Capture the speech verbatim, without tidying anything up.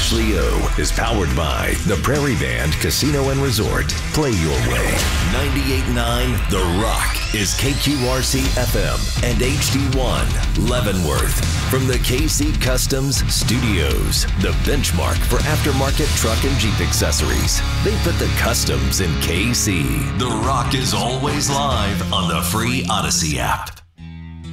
Ashley O is powered by the Prairie Band Casino and Resort. Play your way. ninety-eight point nine The Rock is K Q R C F M and H D one Leavenworth. From the K C Customs Studios, the benchmark for aftermarket truck and Jeep accessories. They put the customs in K C. The Rock is always live on the free Odyssey app.